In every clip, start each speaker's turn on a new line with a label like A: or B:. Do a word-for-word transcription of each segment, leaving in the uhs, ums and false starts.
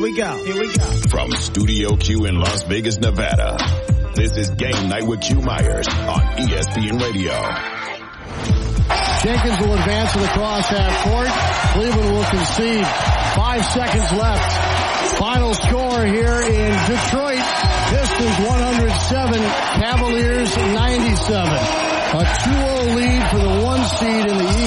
A: we go. Here we go.
B: From Studio Q in Las Vegas, Nevada, this is Game Night with Q Myers on E S P N Radio.
C: Jenkins will advance to the cross half court. Cleveland will concede. Five seconds left. Final score here in Detroit. Pistons one hundred seven, Cavaliers ninety-seven. A two oh lead for the one seed in the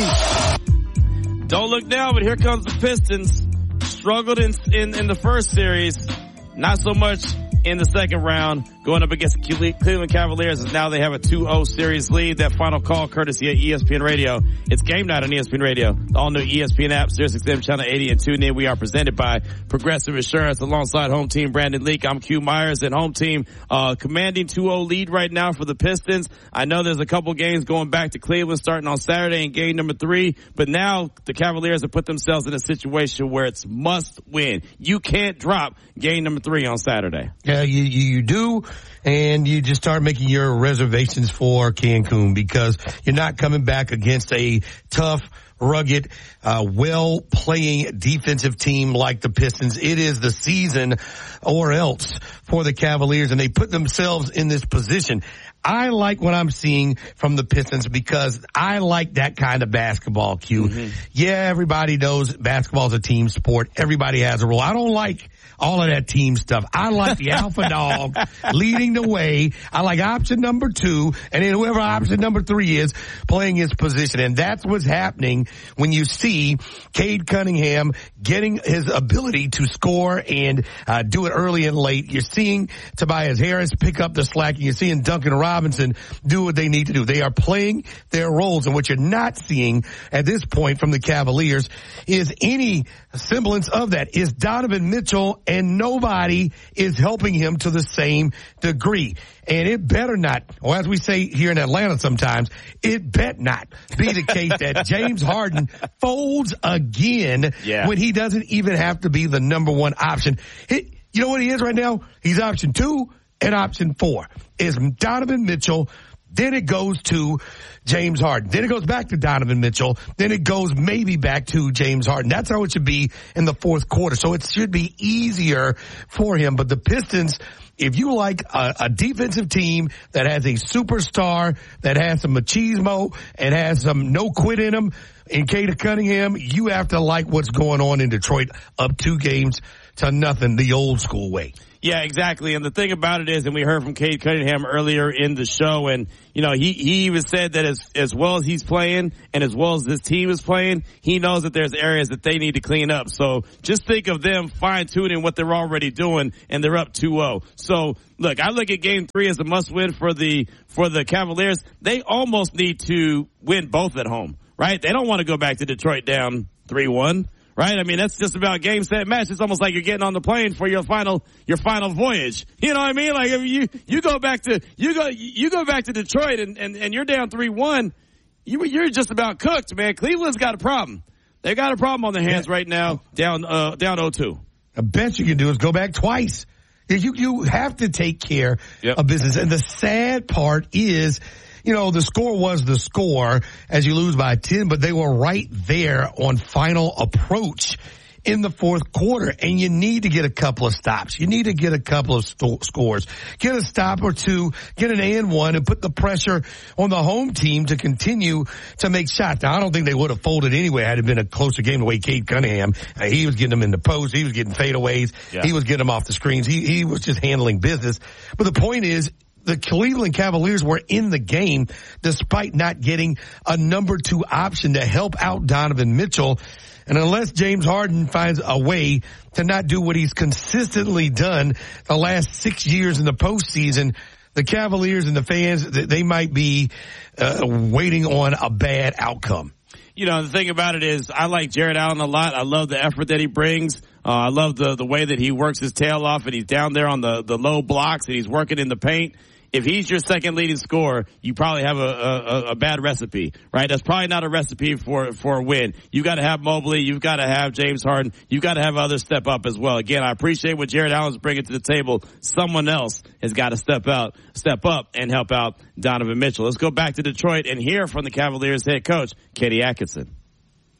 C: East.
D: Don't look down, but here comes the Pistons. Struggled in, in, in the first series. Not so much in the second round. Going up against the Cleveland Cavaliers as now they have a two oh series lead. That final call courtesy of E S P N Radio. It's Game Night on E S P N Radio. The all new E S P N app, Sirius X M Channel eighty and tune in. We are presented by Progressive Insurance alongside home team Brandon Leak. I'm Q Myers and home team, uh, commanding two oh lead right now for the Pistons. I know there's a couple games going back to Cleveland starting on Saturday in game number three, but now the Cavaliers have put themselves in a situation where it's must win. You can't drop game number three on Saturday.
E: Yeah, you, you do. And you just start making your reservations for Cancun because you're not coming back against a tough, rugged, uh, well-playing defensive team like the Pistons. It is the season or else for the Cavaliers, and they put themselves in this position. I like what I'm seeing from the Pistons because I like that kind of basketball, Q. Mm-hmm. Yeah, everybody knows basketball is a team sport. Everybody has a role. I don't like all of that team stuff. I like the alpha dog leading the way. I like option number two, and then whoever option number three is playing his position. And that's what's happening when you see Cade Cunningham getting his ability to score and uh, do it early and late. You're seeing Tobias Harris pick up the slack, and you're seeing Duncan Robinson do what they need to do. They are playing their roles, and what you're not seeing at this point from the Cavaliers is any semblance of that. Is Donovan Mitchell, and nobody is helping him to the same degree. And it better not, or as we say here in Atlanta sometimes, it bet not be the case that James Harden folds again yeah. when he doesn't even have to be the number one option. He, you know what he is right now? He's option two and option four is Donovan Mitchell. Then it goes to James Harden. Then it goes back to Donovan Mitchell. Then it goes maybe back to James Harden. That's how it should be in the fourth quarter. So it should be easier for him. But the Pistons, if you like a, a defensive team that has a superstar, that has some machismo and has some no quit in them, in Cade Cunningham, you have to like what's going on in Detroit, up two games to nothing the old school way.
D: Yeah, exactly. And the thing about it is, and we heard from Cade Cunningham earlier in the show, and, you know, he, he even said that as, as well as he's playing and as well as this team is playing, he knows that there's areas that they need to clean up. So just think of them fine-tuning what they're already doing, and they're up two oh. So, look, I look at game three as a must-win for the, for the Cavaliers. They almost need to win both at home, right? They don't want to go back to Detroit down three one. Right? I mean, that's just about game, set, match. It's almost like you're getting on the plane for your final, your final voyage. You know what I mean? Like, if you, you go back to, you go, you go back to Detroit and, and, and you're down three one, you, you're just about cooked, man. Cleveland's got a problem. They got a problem on their hands right now, down, uh, down oh two.
E: The best you can do is go back twice. You, you have to take care yep. of business. And the sad part is, you know, the score was the score as you lose by ten, but they were right there on final approach in the fourth quarter. And you need to get a couple of stops. You need to get a couple of st- scores. Get a stop or two, get an and one, and put the pressure on the home team to continue to make shots. Now, I don't think they would have folded anyway had it been a closer game the way Cade Cunningham. Uh, he was getting them in the post. He was getting fadeaways. Yeah. He was getting them off the screens. He, he was just handling business. But the point is, the Cleveland Cavaliers were in the game despite not getting a number two option to help out Donovan Mitchell. And unless James Harden finds a way to not do what he's consistently done the last six years in the postseason, the Cavaliers and the fans, they might be uh, waiting on a bad outcome.
D: You know, the thing about it is I like Jarrett Allen a lot. I love the effort that he brings. Uh, I love the, the way that he works his tail off and he's down there on the, the low blocks and he's working in the paint. If he's your second leading scorer, you probably have a, a, a bad recipe, right? That's probably not a recipe for, for a win. You've got to have Mobley. You've got to have James Harden. You've got to have others step up as well. Again, I appreciate what Jarrett Allen's bringing to the table. Someone else has got to step out, step up and help out Donovan Mitchell. Let's go back to Detroit and hear from the Cavaliers head coach, Kenny Atkinson.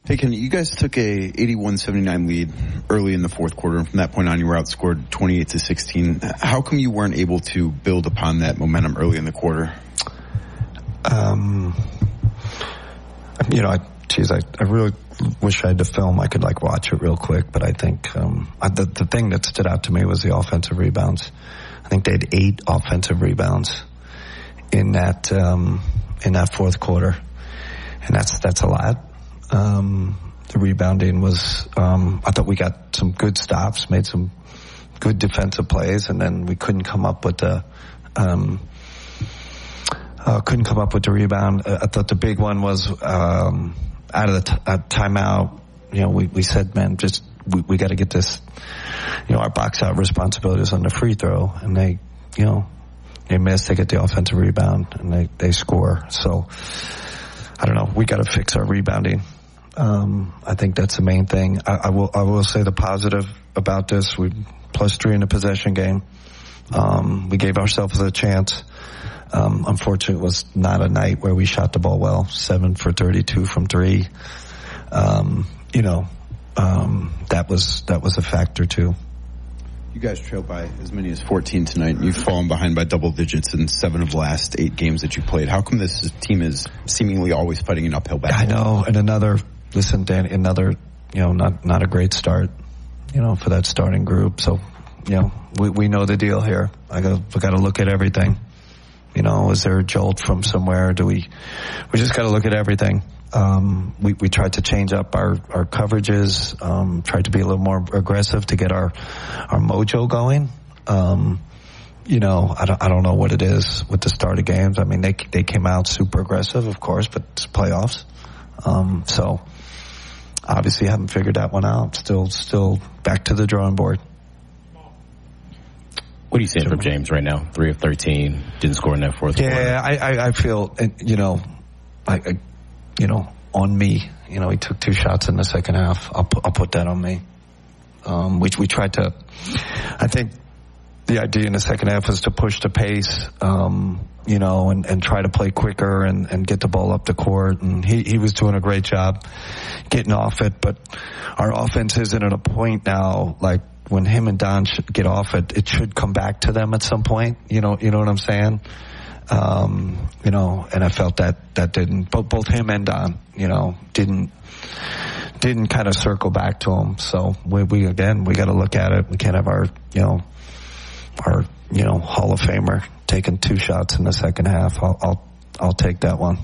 A: Hey, Kenny, you guys took a eighty-one seventy-nine lead early in the fourth quarter, and from that point on, you were outscored twenty-eight to sixteen. How come you weren't able to build upon that momentum early in the quarter?
F: Um, you know, I, geez, I, I really wish I had the film. I could like watch it real quick, but I think um, I, the, the thing that stood out to me was the offensive rebounds. I think they had eight offensive rebounds in that um, in that fourth quarter, and that's that's a lot. Um, the rebounding was, um, I thought we got some good stops, made some good defensive plays, and then we couldn't come up with the, um, uh, couldn't come up with the rebound. Uh, I thought the big one was, um, out of the t- uh, timeout. You know, we, we said, man, just, we, we got to get this, you know, our box out responsibilities on the free throw, and they, you know, they miss, they get the offensive rebound, and they, they score. So, I don't know, we got to fix our rebounding. Um, I think that's the main thing. I, I will, I will say the positive about this. We plus three in the possession game. Um, we gave ourselves a chance. Um, unfortunately, it was not a night where we shot the ball well. Seven for thirty-two from three. Um, you know, um, that was, that was a factor too.
A: You guys trailed by as many as fourteen tonight, and you've fallen behind by double digits in seven of the last eight games that you played. How come this team is seemingly always fighting an uphill battle?
F: I know, and another, listen, Dan, another, you know, not not a great start, you know, for that starting group. So, you know, we we know the deal here. I got we got to look at everything. You know, is there a jolt from somewhere? Do we? We just got to look at everything. Um, we, we tried to change up our, our coverages, um, tried to be a little more aggressive to get our, our mojo going. Um, you know, I don't, I don't know what it is with the start of games. I mean, they, they came out super aggressive, of course, but it's playoffs. Um, so obviously haven't figured that one out. Still, still back to the drawing board.
G: What are you seeing from James right now? Three of thirteen, didn't score in that fourth quarter.
F: Yeah, I, I, I feel, you know, I, I you know, on me. You know, he took two shots in the second half. I'll put, I'll put that on me. Um, which we tried to, I think the idea in the second half was to push the pace, um, you know, and, and try to play quicker and, and get the ball up the court. And he, he was doing a great job getting off it. But our offense isn't at a point now, like when him and Don should get off it, it should come back to them at some point. You know, you know what I'm saying? Um, you know, and I felt that that didn't, both, both him and Don, you know, didn't, didn't kind of circle back to him. So we, we again, we got to look at it. We can't have our, you know, our, you know, Hall of Famer taking two shots in the second half. I'll, I'll, I'll take that one.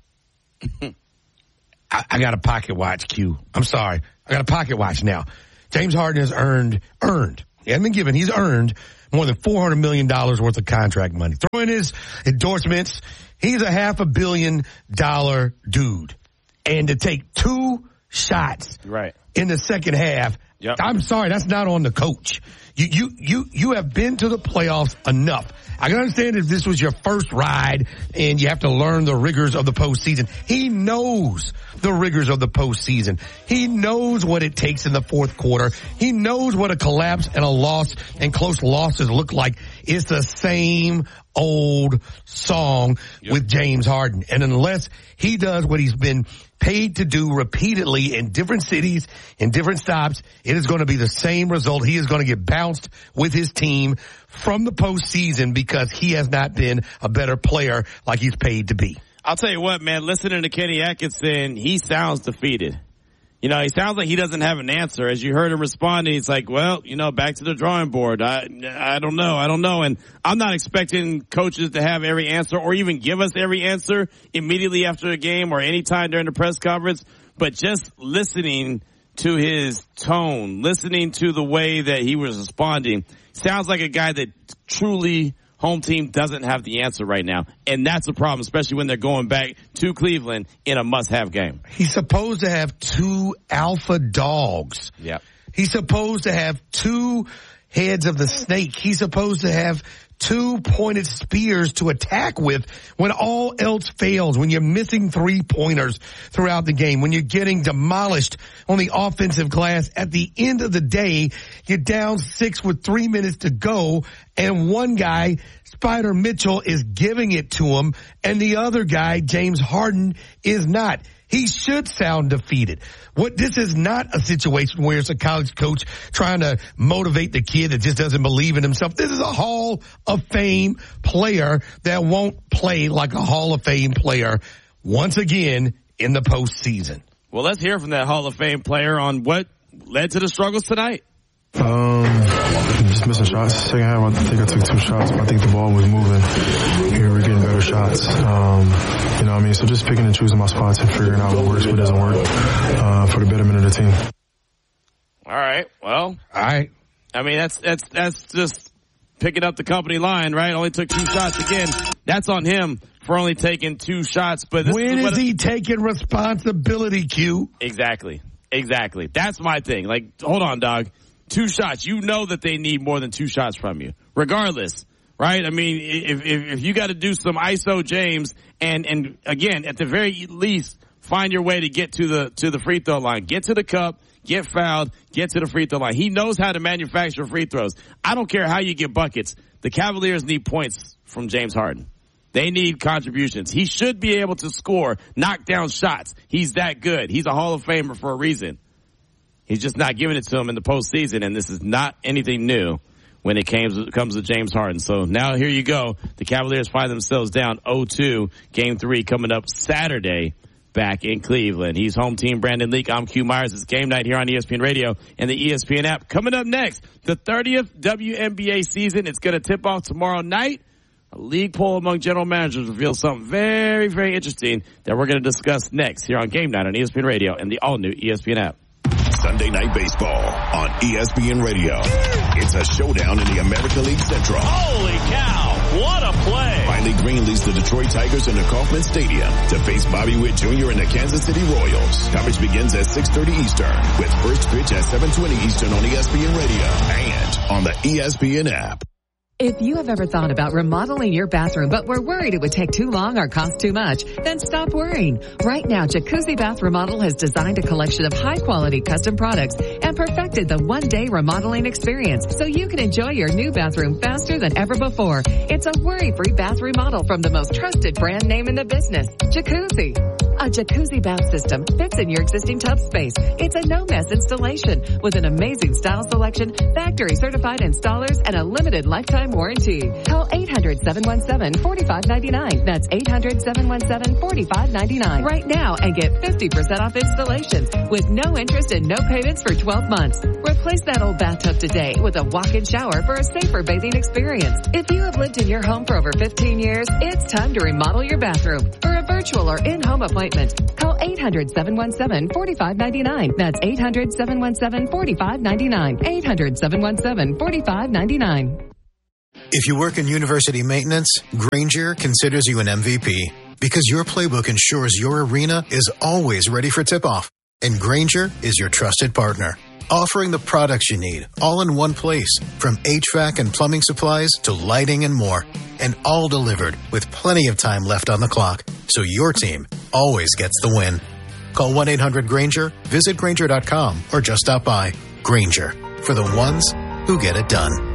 E: I, I got a pocket watch, Q. I'm sorry. I got a pocket watch now. James Harden has earned, earned. He hasn't been given. He's earned more than four hundred million dollars worth of contract money. Throw in his endorsements. He's a half a billion dollar dude. And to take two shots
D: right
E: in the second half, yep. I'm sorry, that's not on the coach. You, you, you, you have been to the playoffs enough. I can understand if this was your first ride and you have to learn the rigors of the postseason. He knows the rigors of the postseason. He knows what it takes in the fourth quarter. He knows what a collapse and a loss and close losses look like. It's the same old song yep. with James Harden. And unless he does what he's been paid to do repeatedly in different cities, in different stops, it is going to be the same result. He is going to get bounced with his team from the postseason because he has not been a better player like he's paid to be.
D: I'll tell you what, man, listening to Kenny Atkinson, he sounds defeated. You know, he sounds like he doesn't have an answer. As you heard him responding, he's like, well, you know, back to the drawing board. I, I don't know. I don't know. And I'm not expecting coaches to have every answer or even give us every answer immediately after a game or any time during the press conference. But just listening to his tone, listening to the way that he was responding, sounds like a guy that truly home team doesn't have the answer right now. And that's a problem, especially when they're going back to Cleveland in a must-have game.
E: He's supposed to have two alpha dogs.
D: Yeah.
E: He's supposed to have two heads of the snake. He's supposed to have two pointed spears to attack with when all else fails, when you're missing three pointers throughout the game, when you're getting demolished on the offensive glass. At the end of the day, you're down six with three minutes to go, and one guy, Spider Mitchell, is giving it to him, and the other guy, James Harden, is not. he should sound defeated. What, this is not a situation where it's a college coach trying to motivate the kid that just doesn't believe in himself. This is a Hall of Fame player that won't play like a Hall of Fame player once again in the postseason.
D: Well, let's hear from that Hall of Fame player on what led to the struggles tonight.
H: Um, just missing shots. Second half, I think I took two shots. I think the ball was moving. Here we're getting better shots. Um, you know what I mean? So just picking and choosing my spots and figuring out what works, what doesn't work, uh, for the betterment of the team.
D: All right. Well,
E: all right.
D: I mean, that's, that's, that's just picking up the company line, right? Only took two shots again. That's on him for only taking two shots. But this
E: when
D: is,
E: is he taking responsibility, Q?
D: Exactly. Exactly. That's my thing. Like, hold on, dog. Two shots. You know that they need more than two shots from you, regardless, right? I mean, if if, if you got to do some I S O James, and and again, at the very least, find your way to get to the to the free throw line, get to the cup, get fouled, get to the free throw line. He knows how to manufacture free throws. I don't care how you get buckets. The Cavaliers need points from James Harden. They need contributions. He should be able to score, knock down shots. He's that good. He's a Hall of Famer for a reason. He's just not giving it to him in the postseason, and this is not anything new when it comes, comes to James Harden. So now here you go. The Cavaliers find themselves down oh two. Game three coming up Saturday back in Cleveland. He's home team Brandon Leak. I'm Q Myers. It's game night here on E S P N Radio and the E S P N app. Coming up next, the thirtieth W N B A season. It's going to tip off tomorrow night. A league poll among general managers reveals something very, very interesting that we're going to discuss next here on Game Night on E S P N Radio and the all-new E S P N app.
B: Sunday Night Baseball on E S P N Radio. It's a showdown in the American League Central.
I: Holy cow, what a play.
B: Finally, Green leads the Detroit Tigers into Kauffman Stadium to face Bobby Witt Junior and the Kansas City Royals. Coverage begins at six thirty Eastern with first pitch at seven twenty Eastern on E S P N Radio and on the E S P N app.
J: If you have ever thought about remodeling your bathroom but were worried it would take too long or cost too much, then stop worrying. Right now, Jacuzzi Bath Remodel has designed a collection of high-quality custom products and perfected the one-day remodeling experience so you can enjoy your new bathroom faster than ever before. It's a worry-free bath remodel from the most trusted brand name in the business, Jacuzzi. A jacuzzi bath system fits in your existing tub space. It's a no-mess installation with an amazing style selection, factory-certified installers, and a limited lifetime warranty. Call eight hundred, seven one seven, four five nine nine. That's eight hundred, seven one seven, four five nine nine right now and get fifty percent off installations with no interest and no payments for twelve months. Replace that old bathtub today with a walk-in shower for a safer bathing experience. If you have lived in your home for over fifteen years, it's time to remodel your bathroom. For a virtual or in-home appointment, call eight hundred, seven one seven, four five nine nine. That's eight hundred, seven one seven, four five nine nine. eight hundred, seven one seven, four five nine nine.
K: If you work in university maintenance, Grainger considers you an M V P because your playbook ensures your arena is always ready for tip-off. And Grainger is your trusted partner, offering the products you need all in one place, from H V A C and plumbing supplies to lighting and more, and all delivered with plenty of time left on the clock, so your team always gets the win. Call one eight hundred Grainger, visit Grainger dot com, or just stop by. Grainger, for the ones who get it done.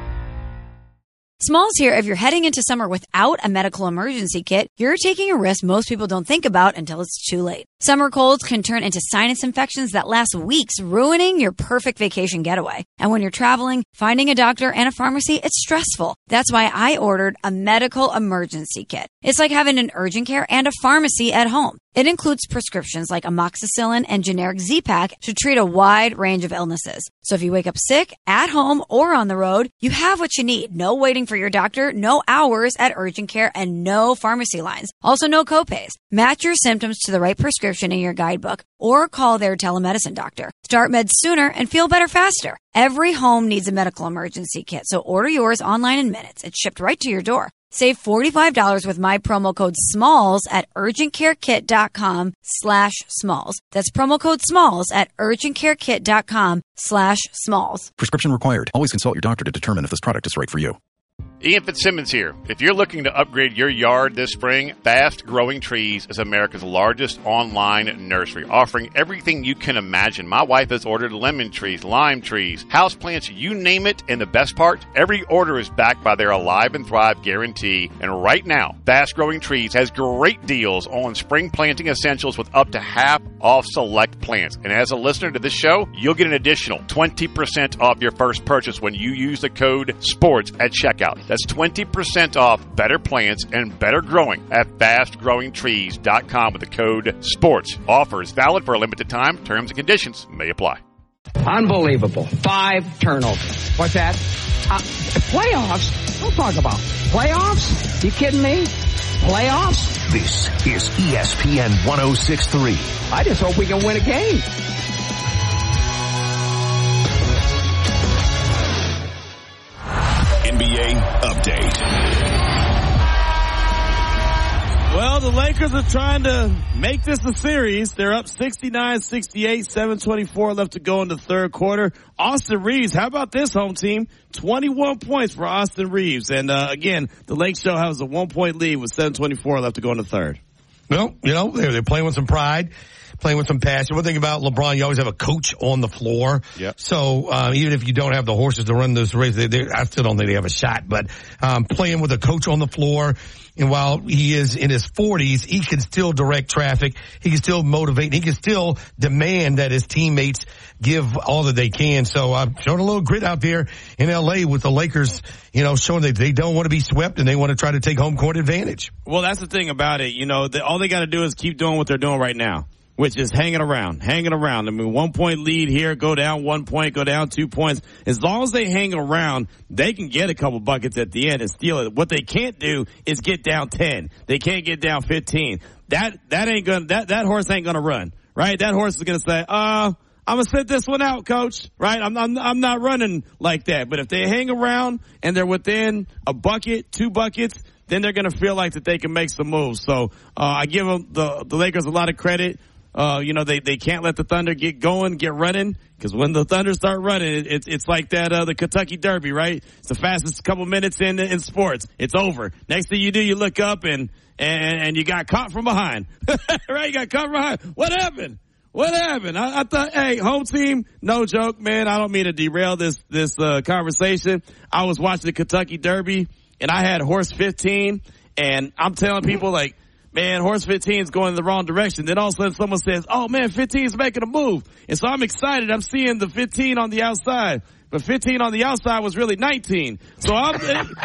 L: Smalls here. If you're heading into summer without a medical emergency kit, you're taking a risk most people don't think about until it's too late. Summer colds can turn into sinus infections that last weeks, ruining your perfect vacation getaway. And when you're traveling, finding a doctor and a pharmacy, it's stressful. That's why I ordered a medical emergency kit. It's like having an urgent care and a pharmacy at home. It includes prescriptions like amoxicillin and generic Z-Pak to treat a wide range of illnesses. So if you wake up sick, at home, or on the road, you have what you need. No waiting for your doctor, no hours at urgent care, and no pharmacy lines. Also no copays. Match your symptoms to the right prescription in your guidebook or call their telemedicine doctor. Start meds sooner and feel better faster. Every home needs a medical emergency kit, so order yours online in minutes. It's shipped right to your door. Save forty-five dollars with my promo code SMALLS at urgentcarekit.com slash SMALLS. That's promo code SMALLS at urgentcarekit.com slash SMALLS.
M: Prescription required. Always consult your doctor to determine if this product is right for you. Ian Fitzsimmons here. If you're looking to upgrade your yard this spring, Fast Growing Trees is America's largest online nursery, offering everything you can imagine. My wife has ordered lemon trees, lime trees, houseplants, you name it. And the best part, every order is backed by their Alive and Thrive guarantee. And right now, Fast Growing Trees has great deals on spring planting essentials with up to half off select plants. And as a listener to this show, you'll get an additional twenty percent off your first purchase when you use the code SPORTS at checkout. That's twenty percent off better plants and better growing at fast growing trees dot com with the code SPORTS. Offers valid for a limited time. Terms and conditions may apply.
N: Unbelievable. Five turnovers. What's that? Uh, playoffs? Don't talk about playoffs. You kidding me? Playoffs?
B: This is E S P N one oh six point three.
N: I just hope we can win a game.
B: N B A update.
D: Well, the Lakers are trying to make this a series. They're up sixty-nine sixty-eight, seven twenty-four left to go in the third quarter. Austin Reeves, how about this, home team? twenty-one points for Austin Reeves. And, uh, again, the Lake Show has a one-point lead with seven twenty-four left to go in the third.
E: Well, you know, they're, they're playing with some pride, playing with some passion. One thing about LeBron, you always have a coach on the floor.
D: Yep.
E: So, uh, even if you don't have the horses to run this race, they, they, I still don't think they have a shot. But, um, playing with a coach on the floor, and while he is in his forties, he can still direct traffic. He can still motivate. He can still demand that his teammates give all that they can. So, I'm uh, showing a little grit out there in L A with the Lakers, you know, showing that they don't want to be swept and they want to try to take home court advantage.
D: Well, that's the thing about it. You know, the, all they got to do is keep doing what they're doing right now, which is hanging around, hanging around. I mean, one point lead here, go down one point, go down two points. As long as they hang around, they can get a couple buckets at the end and steal it. What they can't do is get down ten. They can't get down fifteen. That, that ain't gonna, that, that horse ain't gonna run, right? That horse is gonna say, uh, I'm gonna sit this one out, coach, right? I'm, I'm, I'm not running like that. But if they hang around and they're within a bucket, two buckets, then they're gonna feel like that they can make some moves. So, uh, I give them, the, the Lakers a lot of credit. Uh, you know, they, they can't let the Thunder get going, get running, because when the Thunder start running, it, it's, it's like that, uh, the Kentucky Derby, right? It's the fastest couple minutes in, in sports. It's over. Next thing you do, you look up and, and, and you got caught from behind. Right? You got caught from behind. What happened? What happened? I, I thought, hey, home team, no joke, man. I don't mean to derail this, this, uh, conversation. I was watching the Kentucky Derby and I had horse fifteen and I'm telling people like, man, horse fifteen is going in the wrong direction. Then all of a sudden someone says, oh man, fifteen is making a move. And so I'm excited. I'm seeing the fifteen on the outside. But fifteen on the outside was really nineteen. So I'm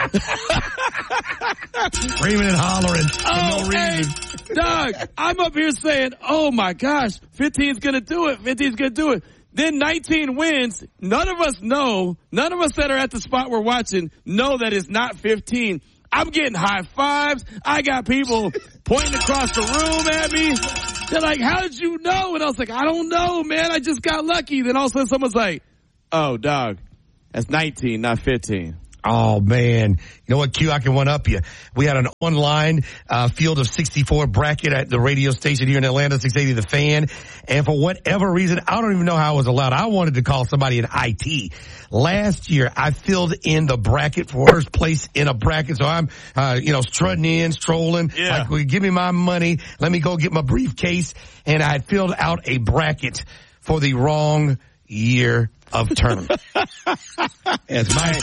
E: screaming and hollering for
D: oh,
E: no
D: hey,
E: reason.
D: Doug, I'm up here saying, oh my gosh, fifteen's gonna do it. fifteen's gonna do it. Then nineteen wins. None of us know, none of us that are at the spot we're watching know that it's not fifteen. I'm getting high fives. I got people pointing across the room at me. They're like, how did you know? And I was like, I don't know, man. I just got lucky. Then all of a sudden someone's like, oh, dog, that's nineteen, not fifteen.
E: Oh, man. You know what, Q? I can one up you. We had an online uh, field of sixty-four bracket at the radio station here in Atlanta, six eighty The Fan. And for whatever reason, I don't even know how it was allowed. I wanted to call somebody in I T. Last year, I filled in the bracket for first place in a bracket. So I'm, uh, you know, strutting in, strolling.
D: Yeah.
E: Like, well, give me my money. Let me go get my briefcase. And I filled out a bracket for the wrong year of tournament. As my